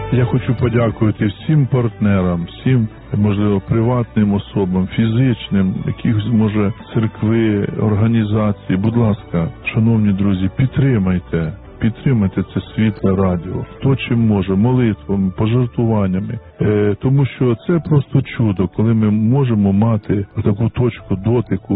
Я хочу подякувати всім партнерам, всім, можливо, приватним особам, фізичним, якихось, може, церкви, організації. Будь ласка, шановні друзі, підтримайте це світле радіо. Хто чим може, молитвами, пожертвуваннями. Тому що це просто чудо, коли ми можемо мати таку точку дотику